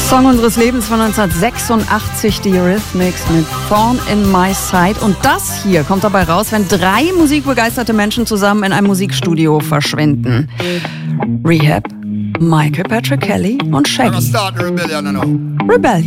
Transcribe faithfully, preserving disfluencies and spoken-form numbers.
Song unseres Lebens von neunzehnhundertsechsundachtzig, die Eurythmics mit Thorn in My Side. Und das hier kommt dabei raus, wenn drei musikbegeisterte Menschen zusammen in einem Musikstudio verschwinden. Rehab, Michael Patrick Kelly und Shaggy. Rebellion.